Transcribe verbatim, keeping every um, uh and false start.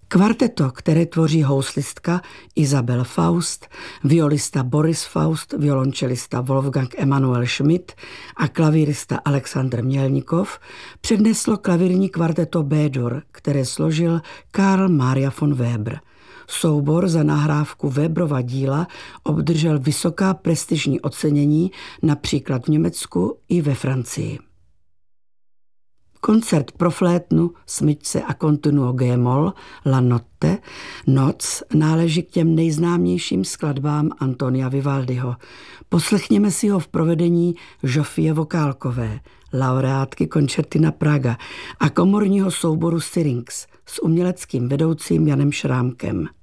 Kvarteto, které tvoří houslistka Isabel Faust, violista Boris Faust, violončelista Wolfgang Emanuel Schmidt a klavírista Alexandr Mělnikov, předneslo klavírní kvarteto B-dur, které složil Karl Maria von Weber. Soubor za nahrávku Weberova díla obdržel vysoká prestižní ocenění například v Německu i ve Francii. Koncert pro flétnu, smyčce a continuo G-moll La Notte, Noc, náleží k těm nejznámějším skladbám Antonia Vivaldiho. Poslechněme si ho v provedení Žofie Vokálkové, laureátky Concertina Praga a komorního souboru Syrinx s uměleckým vedoucím Janem Šrámkem.